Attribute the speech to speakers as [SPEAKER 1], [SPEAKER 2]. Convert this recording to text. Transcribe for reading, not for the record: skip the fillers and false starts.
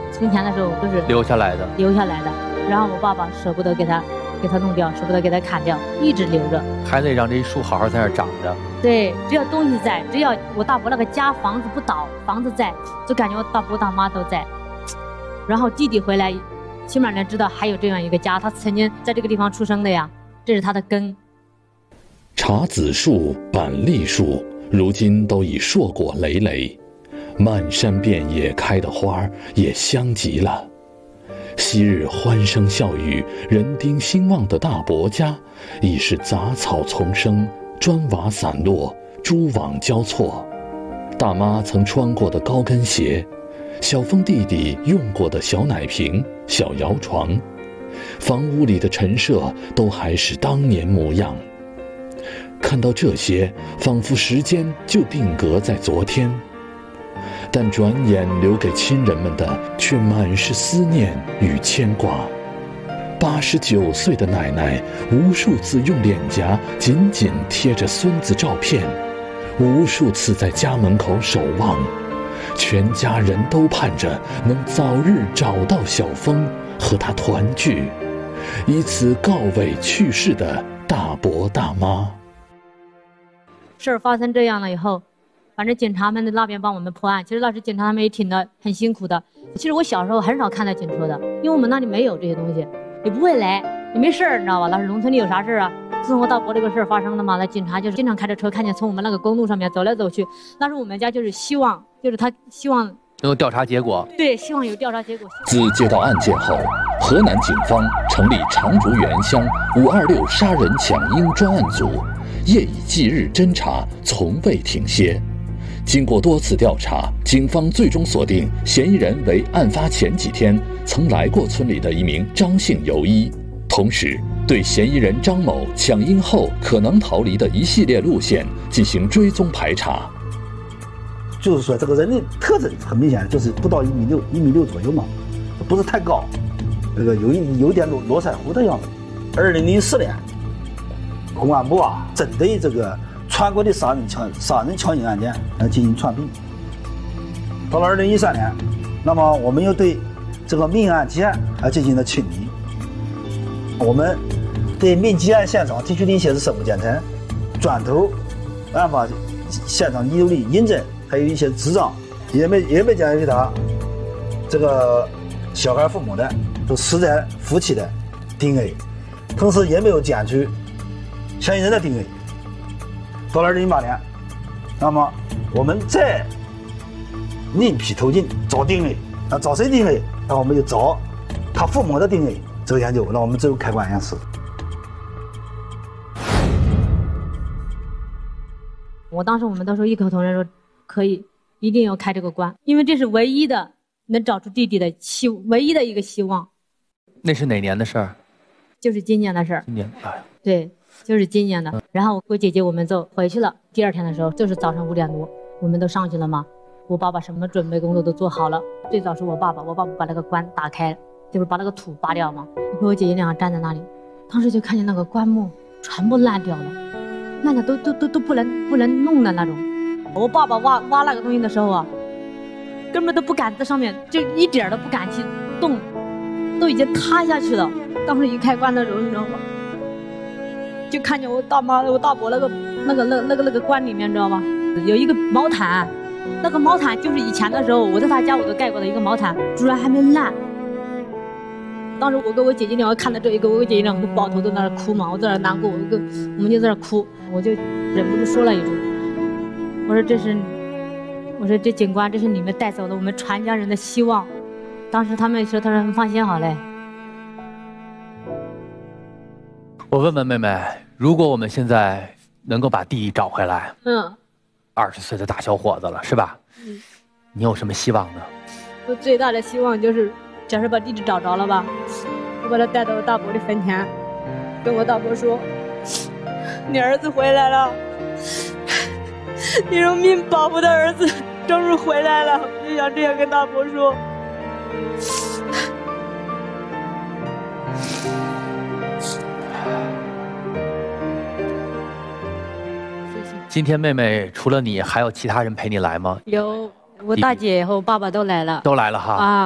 [SPEAKER 1] 存钱的时候都是
[SPEAKER 2] 留下来的。
[SPEAKER 1] 然后我爸爸舍不得给他弄掉，舍不得给他砍掉，一直留着，
[SPEAKER 2] 还得让这一树好好在那儿长着。
[SPEAKER 1] 对，只要东西在，只要我大伯那个家房子不倒，房子在，就感觉我大伯大妈都在。然后弟弟回来，起码能知道还有这样一个家，他曾经在这个地方出生的呀，这是他的根。
[SPEAKER 3] 茶子树、板栗树，如今都已硕果累累，漫山遍野开的花儿也香极了。昔日欢声笑语、人丁兴旺的大伯家，已是杂草丛生，砖瓦散落，蛛网交错。大妈曾穿过的高跟鞋，小峰弟弟用过的小奶瓶、小摇床，房屋里的陈设都还是当年模样。看到这些，仿佛时间就定格在昨天，但转眼留给亲人们的却满是思念与牵挂。89岁的奶奶无数次用脸颊紧紧贴着孙子照片，无数次在家门口守望，全家人都盼着能早日找到小峰和他团聚，以此告慰去世的大伯大妈。
[SPEAKER 1] 事儿发生这样了以后，反正警察们在那边帮我们破案，其实那时警察他们也挺的很辛苦的。其实我小时候很少看到警车的，因为我们那里没有这些东西，也不会来，也没事儿，你知道吧？那是农村里有啥事儿啊？自从我大伯这个事儿发生了嘛，那警察就是经常开着车，看见从我们那个公路上面走来走去。那时候我们家就是希望，就是他希望
[SPEAKER 2] 能有调查结果。
[SPEAKER 1] 对，希望有调查结果。
[SPEAKER 3] 自接到案件后，河南警方成立长竹原乡526杀人抢婴专案组，夜以继日侦查，从未停歇。经过多次调查，警方最终锁定嫌疑人为案发前几天曾来过村里的一名张姓游医，同时对嫌疑人张某抢婴后可能逃离的一系列路线进行追踪排查。
[SPEAKER 4] 就是说这个人的特征很明显，就是不到1.6米，1.6米左右嘛，不是太高，这个有点络腮胡的样子。2004年，公安部针对这个全国的杀人抢婴案件进行串并。到了2013年，那么我们又对这个命案结案进行了清理。我们对命结案现场提取的一些是生物检测、砖头、案发现场遗留的印证，还有一些纸张，也没检给他这个小孩父母的，就死者夫妻的 DNA， 同时也没有检取嫌疑人的 DNA。到了2008年，那么我们再另辟蹊径找 DNA， 那找谁 DNA？ 那我们就找他父母的 DNA 这个研究，那我们只有开棺验尸。
[SPEAKER 1] 当时我们都说异口同声说可以，一定要开这个棺，因为这是唯一的能找出弟弟的唯一的一个希望。
[SPEAKER 2] 那是哪年的事儿？
[SPEAKER 1] 就是今年的事儿。
[SPEAKER 2] 今年，哎呀，
[SPEAKER 1] 对，就是今年的。然后我姐姐我们就回去了。第二天的时候，就是早上5点多，我们都上去了嘛。我爸爸什么准备工作都做好了。最早是我爸爸把那个棺打开，就是把那个土扒掉嘛。我和我姐姐俩站在那里，当时就看见那个棺木全部烂掉了，烂的都不能弄的那种。我爸爸挖那个东西的时候根本都不敢在上面，就一点都不敢去动，都已经塌下去了。当时一开棺的时候，你知道吗？就看见我大妈、我大伯那个棺里面，知道吧？有一个毛毯，那个毛毯就是以前的时候我在他家我都盖过的一个毛毯，居然还没烂。当时我跟我姐姐俩看到这一个，我姐姐俩都抱头都在那哭嘛，我在那难过，我们就在那哭，我就忍不住说了一句，我说这警官，这是你们带走的我们全家人的希望。当时他们说放心好嘞。
[SPEAKER 2] 我问问妹妹，如果我们现在能够把弟弟找回来，20岁的大小伙子了，是吧？你有什么希望呢？
[SPEAKER 1] 我最大的希望就是，假设把弟弟找着了吧，我把他带到我大伯的坟前，跟我大伯说：“你儿子回来了，你用命保护的儿子终于回来了。”我就想这样跟大伯说。
[SPEAKER 2] 今天妹妹除了你，还有其他人陪你来吗？
[SPEAKER 1] 有，我大姐和我爸爸都来了。
[SPEAKER 2] 都来了哈。